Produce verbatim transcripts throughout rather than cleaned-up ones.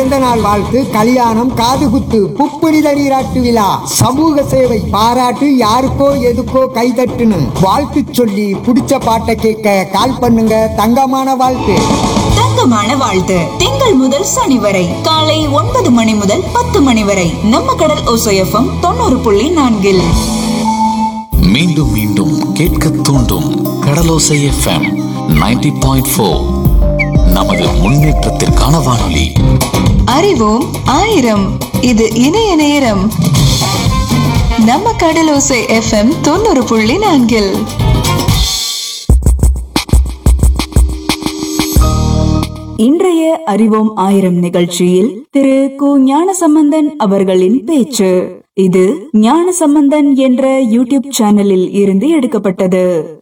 பிறந்த நாள் வாழ்த்து, கல்யாணம், காதுகுத்து, புப்புனித நீராட்டு விழா, சமூக சேவை, பாராட்டு, யாருக்கோ எதுக்கோ கைதட்டுன்னு வாழ்த்து சொல்லி பிடிச்ச பாட்டை கேட்க கால் பண்ணுங்க. தங்கமான வாழ்த்து. தங்கமான வாழ்த்து. திங்கள் முதல் சனி வரை காலை ஒன்பது மணி முதல் பத்து மணி வரை நம்ம கடல் ஓசை எஃப்எம் தொண்ணூறு புள்ளி நான்கில். மீண்டும் மீண்டும் கேட்க தூண்டும் கடலோசை எஃப்எம் நைன்டி பாயிண்ட் ஃபோர். நமது முன்னேற்றத்திற்கான வானொலி. அறிவோம் ஆயிரம். இது இணைய நேரம். நம்ம கடலோசை எஃப்எம் தொண்ணூறு புள்ளி நான்கில். இன்றைய அறிவோம் ஆயிரம் நிகழ்ச்சியில் திரு கு ஞானசம்பந்தன் அவர்களின் பேச்சு. இது ஞானசம்பந்தன் என்ற யூடியூப் சேனலில் இருந்து எடுக்கப்பட்டது.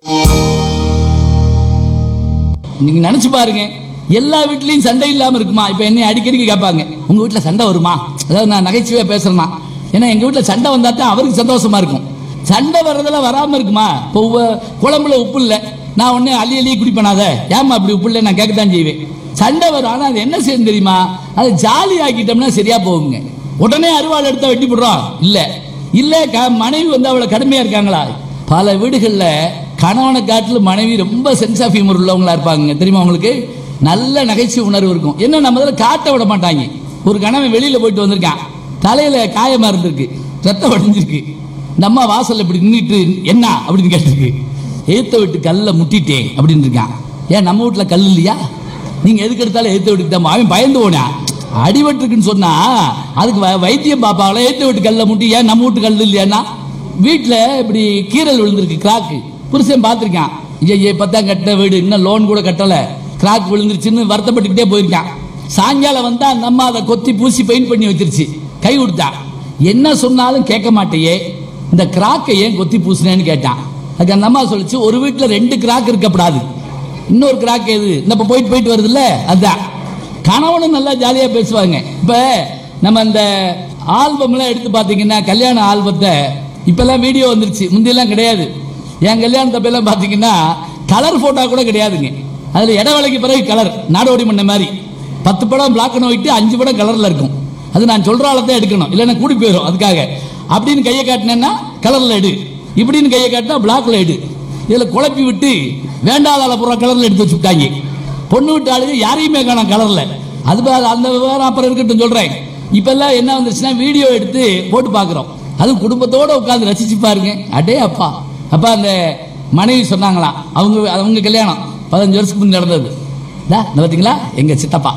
நீங்க நினைச்சு பாருங்க, எல்லா வீட்லயும் சண்டை இல்லாம இருக்குமா? இப்ப என்ன அடிக்கடிக்கு கேட்பாங்க, உங்க வீட்டுல சண்டை வருமா? அதாவது நான் நகைச்சுவையா பேசுறேன்னா, ஏன்னா எங்க வீட்டுல சண்டை வந்தா தான் அவருக்கு சந்தோஷமா இருக்கும். சண்டை வர்றதெல்லாம் வராம இருக்குமா? இப்போ குழம்புல உப்பு இல்லை, நான் உடனே அள்ளி அள்ளி குடிப்பேனாத, ஏமா அப்படி உப்பு இல்லை, நான் கேட்கத்தான் செய்வேன். சண்டை வரும், ஆனா அது என்ன செய்யும் தெரியுமா? அது ஜாலி ஆக்கிட்டோம்னா சரியா போகுங்க. உடனே அருவாள் எடுத்தா வெட்டி போடுறோம் இல்ல இல்ல. மனைவி வந்து அவ்வளவு கடுமையா இருக்காங்களா? பல வீடுகள்ல கணவனை காட்டில மனைவி ரொம்ப சென்ஸ் ஆஃப் ஹியூமர் உள்ளவங்களா இருப்பாங்க தெரியுமா உங்களுக்கு? நல்ல நகைச்சுவை உணர்வு இருக்கும். என்ன நம்ம இதில் காட்ட விட மாட்டாங்க. ஒரு கணவன் வெளியில போயிட்டு வந்திருக்கான், தலையில காயமா இருந்திருக்கு, ரத்தம் வடிஞ்சிருக்கு. இந்த அம்மா வாசல்ல இப்படி நின்றுட்டு என்ன அப்படின்னு கேட்டிருக்கு. ஏத்த விட்டு கல்ல முட்டிட்டேன் அப்படின்னு இருக்கான். ஏன் நம்ம வீட்டுல கல் இல்லையா? நீங்க எதுக்கு எடுத்தாலும் ஏத்த விட்டு அவன் பயந்து போனா அடிபட்டுருக்குன்னு சொன்னா அதுக்கு வைத்தியம் பாப்பாங்களா? ஏத்த விட்டு கல்ல முட்டி, ஏன் நம்ம வீட்டு கல் இல்லையான்னா? வீட்டுல இப்படி கீரல் விழுந்திருக்கு, கிராக்கு. புருஷன் பார்த்திருக்கான், ஐயே பத்தாம் கட்ட வீடு, இன்னும் லோன் கூட கட்டல, கிராக் விழுந்துருச்சுன்னு வருத்தப்பட்டுக்கிட்டே போயிருக்கான். சாயங்காலம் வந்தா அந்த அம்மா அதை கொத்தி பூசி பெயிண்ட் பண்ணி வச்சிருச்சு. கை கொடுத்தா, என்ன சொன்னாலும் கேட்க மாட்டேயே, இந்த கிராக்கை ஏன் கொத்தி பூசினேன்னு கேட்டான். அதுக்கு அந்த அம்மா சொல்லிச்சு, ஒரு வீட்டுல ரெண்டு கிராக் இருக்கப்படாது, இன்னொரு கிராக் எது, இந்த போயிட்டு போயிட்டு வருது இல்ல, அதுதான். கணவனும் நல்லா ஜாலியா பேசுவாங்க. இப்ப நம்ம இந்த ஆல்பம் எல்லாம் எடுத்து பாத்தீங்கன்னா, கல்யாண ஆல்பத்தை இப்பெல்லாம் வீடியோ வந்துருச்சு, முந்தையெல்லாம் கிடையாது. என் கல்யாணத்தை எல்லாம் பாத்தீங்கன்னா கலர் போட்டோ கூட கிடையாதுங்க. அதுல இடவேளைக்கு பிறகு கலர், நாடோடி மண்ண மாதிரி பத்து படம் பிளாக் அண்ட் ஒயிட், அஞ்சு படம் கலர்ல இருக்கும். அது நான் சொல்ற ஆளத்தான் எடுக்கணும், இல்லைன்னா கூடி போயிடும். அதுக்காக அப்படின்னு கையை காட்டினேன்னா கலர்ல எடு, இப்படின்னு கையை காட்டினா பிளாக்ல எடு. இதுல குழப்பி விட்டு வேண்டாத அளப்புற கலர்ல எடுத்து வச்சுட்டாங்க. பொண்ணு விட்டு ஆளுங்க யாரையுமே காணும் கலர்ல. அது அந்த விவகாரம் அப்புறம் இருக்கட்டும் சொல்றேன். இப்ப எல்லாம் என்ன வந்துருச்சுன்னா, வீடியோ எடுத்து போட்டு பாக்குறோம். அது குடும்பத்தோட உட்காந்து ரசிச்சு பாருங்க. அடே அப்பா அப்பா அந்த மனைவி சொன்னாங்களாம், அவங்க அவங்க கல்யாணம் பதினஞ்சு வருஷத்துக்கு முன்னாடி நடந்தது. பார்த்தீங்களா, எங்க சித்தப்பா,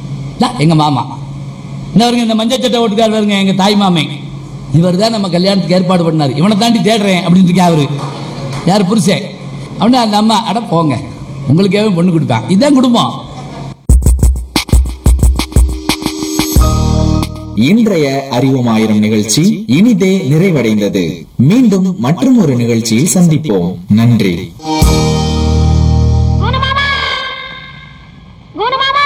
எங்க மாமா, இந்த மஞ்சள் சட்டை ஓட்டுக்கார் வருங்க, எங்க தாய் மாமே, இவர் தான் நம்ம கல்யாணத்துக்கு ஏற்பாடு பண்ணாரு. இவனை தாண்டி தேடுறேன் அப்படின்னு இருக்கா அவரு. யார் புருஷன் அப்படின்னா அந்த அம்மா, அட போங்க உங்களுக்கே பொண்ணு கொடுப்பான். இதுதான் குடும்பம். இன்றைய அறிவோம் ஆயிரம் நிகழ்ச்சி இனிதே நிறைவடைந்தது. மீண்டும் மற்றும் ஒரு நிகழ்ச்சியில் சந்திப்போம். நன்றி.